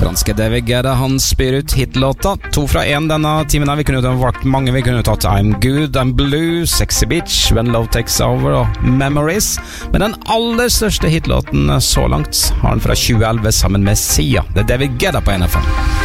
Franske David Guetta, han spyr ut hitlåta. 2 fra 1 denne timen. Vi kunne jo valgt mange. Vi kunne jo tatt I'm Good, I'm Blue, Sexy Bitch, When Love Takes Over og Memories. Men den aller største hitlåten så langt har han fra 2011 sammen med Sia. Det David Guetta på NFM.